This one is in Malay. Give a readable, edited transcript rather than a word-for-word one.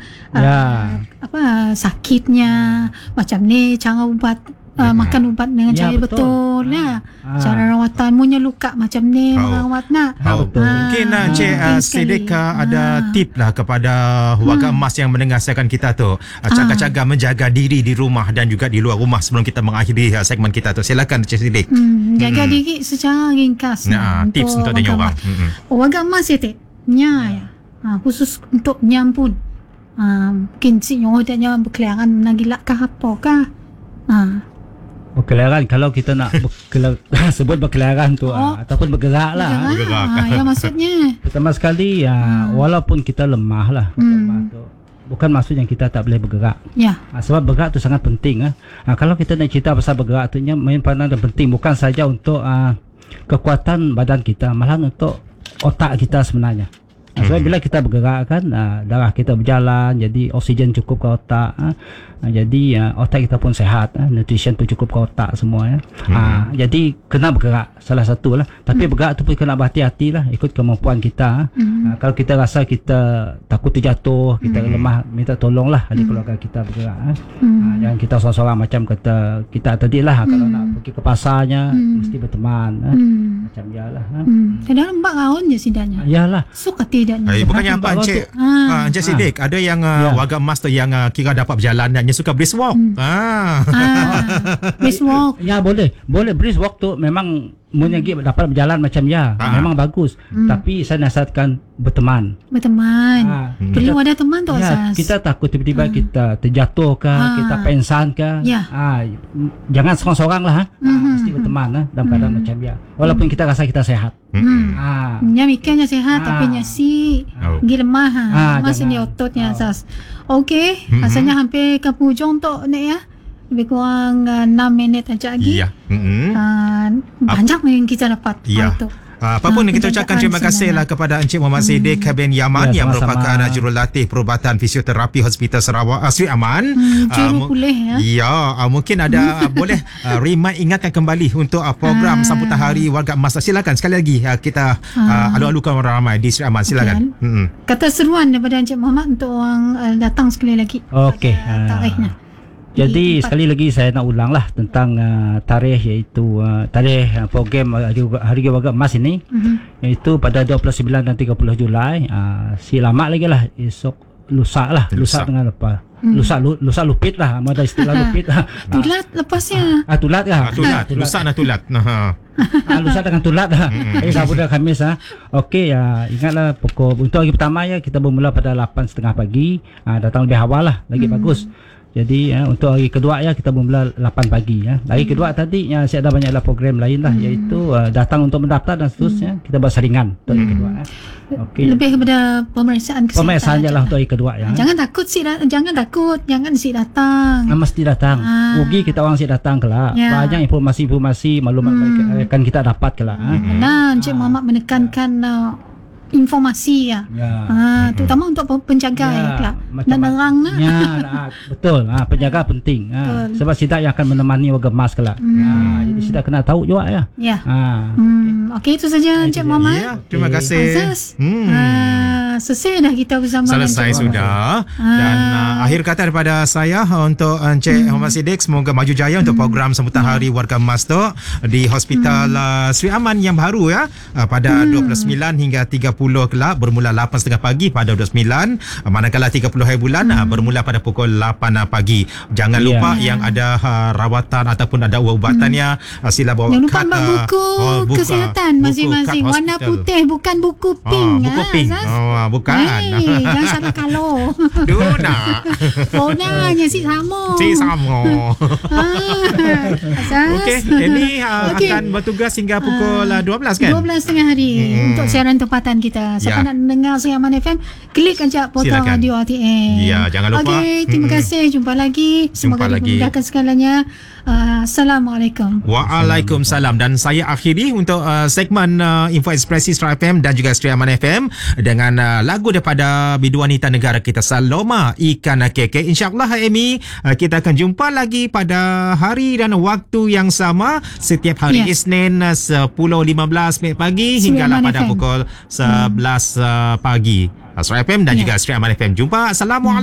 sakitnya, macam ni cara ubat. Makan ubat dengan cara betul ya. Cara rawatan punya luka macam ni rawat nak. Mungkin Encik Siddiq ada tip lah kepada warga emas yang mendengarkan kita tu, jaga-jaga menjaga diri di rumah dan juga di luar rumah sebelum kita mengakhiri segmen kita tu. Silakan Encik Siddiq. Jaga diri secara ringkas. Tips untuk dia orang. Warga emas ya khusus untuk nyam pun. Mungkin si nyohodanya berkeliaran menagilak kah apa kah. Berkeliaran, kalau kita nak sebut berkeliaran tu ataupun bergerak lah. Ya maksudnya. Pertama sekali walaupun kita lemah lah, bukan maksudnya kita tak boleh bergerak. Ya. Sebab bergerak tu sangat penting. Kalau kita nak cerita pasal bergerak tu main peranan dan penting, bukan saja untuk kekuatan badan kita, malah untuk otak kita sebenarnya. Sebab bila kita bergerak kan, darah kita berjalan, jadi oksigen cukup ke otak, jadi otak kita pun sehat, nutrition pun cukup ke otak semua ya. Jadi kena bergerak, salah satu lah. Tapi bergerak tu pun kena berhati-hati lah, ikut kemampuan kita. Kalau kita rasa kita takut terjatuh, kita lemah, minta tolong lah ahli keluarga kita bergerak. Jangan kita seorang-seorang macam kata kita tadi lah, kalau nak pergi ke pasarnya mesti berteman macam yalah. Kadang lembak raun je sidanya. Yalah. Suka tidaknya. Bukannya apa Encik Siddiq, ada yang warga emas tu yang kira dapat berjalan dan suka brisk walk. Brisk walk. Ya boleh brisk walk tu memang menyegi dapat berjalan macam memang bagus. Tapi saya nasihatkan berteman. Perlu ada teman tu asas. Kita takut tiba-tiba kita terjatuh ke, kita pengsan ke. Jangan seorang-seorang lah. Mesti berteman dalam keadaan macam walaupun kita rasa kita sehat. Nya mikirnya sehat tapi nya gila lemah. Masih ni ototnya asas. Okey, asalnya hampir ke hujung tu ni ya. Lebih kurang 6 minit aja lagi. Banyak yang kita dapat itu. Apapun kita ucapkan terima kasih lah kepada Encik Muhammad Siddiq bin Yaman yang merupakan jurulatih perubatan fisioterapi Hospital Sarawak Sri Aman. Jurupulih mungkin ada boleh ingatkan kembali untuk program sambutan hari warga emas. Silakan sekali lagi kita alu-alukan orang ramai di Sri Aman. Silakan. Kata seruan daripada Encik Muhammad untuk orang datang sekali lagi. Okey. Tarikhnya. Jadi sekali lagi saya nak ulang lah tentang tarikh, iaitu tarikh program Hari Warga Emas ini, iaitu pada 29 dan 30 Julai. Si lama lagi lah, esok lusa dengan apa? Lusa lupit lah, ada istilah lupit. Tulat lepasnya. Tulat ya. Lusa dan tulat. Lusa dengan tulat. Rabu dan Khamis. Okey, ingatlah pokok untuk hari pertama kita bermula pada 8.30 pagi. Datang lebih awal lah, lagi bagus. Jadi untuk hari kedua kita bermula 8 pagi. Hari kedua tadi saya ada banyaklah program lain lah, iaitu datang untuk mendaftar dan seterusnya. Kita buat saringan untuk hari kedua. Okay. Lebih kepada pemeriksaan kesihatan. Pemeriksaan je lah untuk hari kedua Jangan takut jangan si datang. Mesti datang. Rugi kita orang si datang kelak. Banyak informasi-informasi, maklumat akan kita dapat kelak. Encik Muhammad menekankan informasi terutama untuk penjaga kelak dan nerang betul. Penjaga penting. Sebab sidak yang akan menemani warga emas kelak. Jadi sidak kena tahu juga Okey, itu saja Encik Muhammad. Terima kasih. Selesai dah kita bersama. Selesai sudah. Dan akhir kata daripada saya untuk Encik Muhammad Siddiq, semoga maju jaya untuk program sambutan hari warga emas tu di Hospital Sri Aman yang baru pada 29 hingga 30 kelak, bermula 8.30 pagi pada 29, manakala 30 hari bulan bermula pada pukul 8 pagi. Jangan lupa yang ada rawatan ataupun ada ubatannya, sila bawa kad buku kesihatan masing-masing, warna putih, bukan buku pink. Buku pink. Bukan. Jangan salah kalau. Dona. Warnanya si sama. Okey, ini akan bertugas hingga pukul 12 kan? 12.30 hari untuk siaran tempatan kita. Siapa nak dengar Sri Aman FM, klik aja portal Radio RTM. Jangan lupa. Okey, terima kasih. Jumpa lagi. Semoga dimudahkan segalanya. Assalamualaikum. Waalaikumsalam. Dan saya akhiri untuk segmen Info Ekspresi Sri FM dan juga Sri Aman FM dengan lagu daripada bidu wanita negara kita, Saloma Ikan Keke. InsyaAllah Amy, kita akan jumpa lagi pada hari dan waktu yang sama setiap hari Isnin 10.15 pagi hinggalah pada pukul 11 pagi. Sri FM dan juga Sri Aman FM. Jumpa. Assalamualaikum.